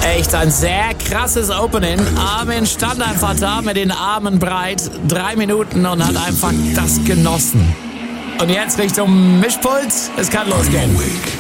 Echt ein sehr krasses Opening. Armin stand einfach da mit den Armen breit, 3 Minuten und hat einfach das genossen. Und jetzt Richtung Mischpult, es kann losgehen.